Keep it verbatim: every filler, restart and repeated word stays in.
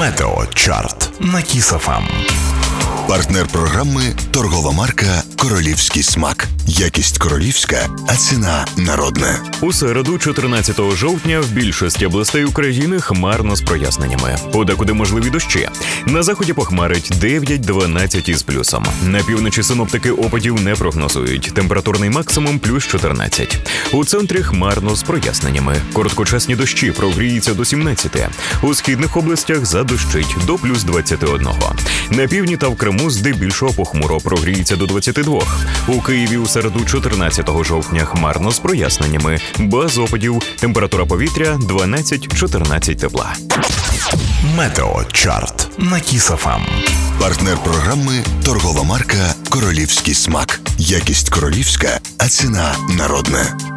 Метеочарт на Кіс еф ем. Партнер програми – торгова марка «Королівський смак». Якість королівська, а ціна народна. У середу, чотирнадцятого жовтня, в більшості областей України хмарно з проясненнями. Подекуди можливі дощі. На заході похмарить дев'ять-дванадцять із плюсом. На півночі синоптики опадів не прогнозують. Температурний максимум – плюс чотирнадцять. У центрі хмарно з проясненнями. Короткочасні дощі, прогріється до сімнадцяти. У східних областях задощить до плюс двадцяти одного. На півдні та в Криму здебільшого похмуро, прогріється до двадцяти двох. У Києві у середу, чотирнадцятого жовтня, хмарно з проясненнями. Без опадів. Температура повітря дванадцять-чотирнадцять тепла. Метеочарт на Кіс еф ем. Партнер програми – торгова марка «Королівський смак». Якість королівська, а ціна народна.